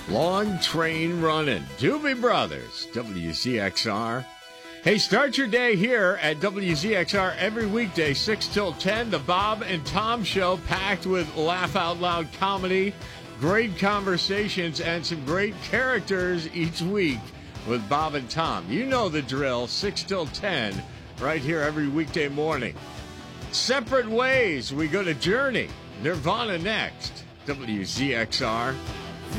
Long train running. Doobie Brothers, WZXR. Hey, start your day here at WZXR every weekday, 6 till 10. The Bob and Tom Show, packed with laugh-out-loud comedy, great conversations, and some great characters each week with Bob and Tom. You know the drill, 6 till 10, right here every weekday morning. Separate ways, we go to Journey. Nirvana next. WZXR.